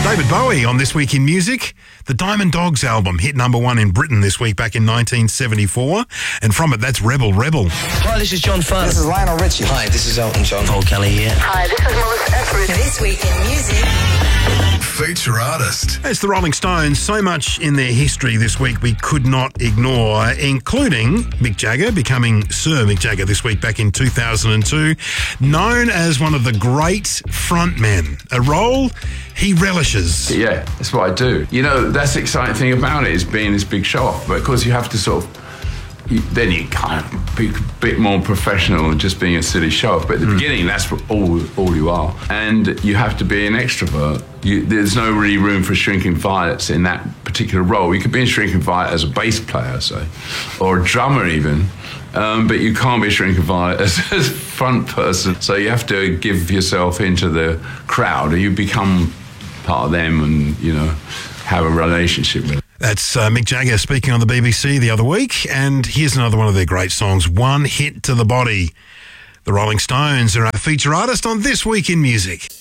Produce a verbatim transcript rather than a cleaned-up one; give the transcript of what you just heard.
David Bowie on This Week in Music. The Diamond Dogs album hit number one in Britain this week back in nineteen seventy-four. And from it, that's Rebel Rebel. Hi, this is John Farr. This is Lionel Richie. Hi, this is Elton John. Paul Kelly here. Hi, this is Melissa Etheridge. This Week in Music. Feature artist. It's the Rolling Stones. So much in their history this week we could not ignore, including Mick Jagger becoming Sir Mick Jagger this week back in two thousand two, known as one of the great frontmen, a role he relishes. Yeah, that's what I do. You know, that's the exciting thing about it is being this big show off, but of course you have to sort of You, then you kind of be a bit more professional than just being a silly show off. But at the mm. beginning, that's all all you are. And you have to be an extrovert. You, there's no really room for Shrinking Violets in that particular role. You could be in Shrinking Violet as a bass player, say, or a drummer even. Um, but you can't be a Shrinking Violet as a front person. So you have to give yourself into the crowd, or you become part of them and, you know, have a relationship with them. That's uh, Mick Jagger speaking on the B B C the other week, and here's another one of their great songs, One Hit to the Body. The Rolling Stones are our feature artist on This Week in Music.